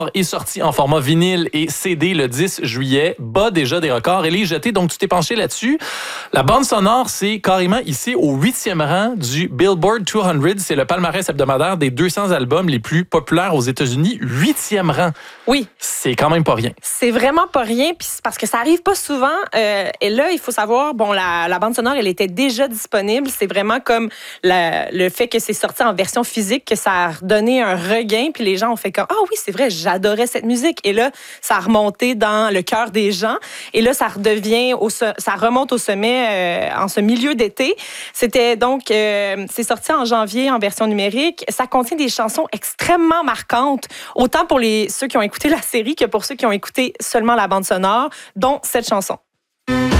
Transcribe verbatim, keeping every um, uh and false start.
est sorti en format vinyle et C D le dix juillet, bat déjà des records. Elle est jetée, donc tu t'es penché là-dessus. La bande sonore, c'est carrément ici au huitième rang du Billboard deux cents. C'est le palmarès hebdomadaire des deux cents albums les plus populaires aux États-Unis. Huitième rang. Oui. C'est quand même pas rien. C'est vraiment pas rien, puis c'est parce que ça arrive pas souvent. Euh, et là, il faut savoir, bon, la, la bande sonore, elle était déjà disponible. C'est vraiment comme la, le fait que c'est sorti en version physique que ça a donné un regain, puis les gens ont fait comme, ah oui, c'est vrai, j'adorais cette musique. Et là, ça a remonté dans le cœur des gens. Et là, ça redevient, au, ça remonte au sommet euh, en ce milieu d'été. C'était donc, euh, c'est sorti en janvier en version numérique. Ça contient des chansons extrêmement marquantes, autant pour les ceux qui ont écouté la série que pour ceux qui ont écouté seulement la bande sonore, dont cette chanson.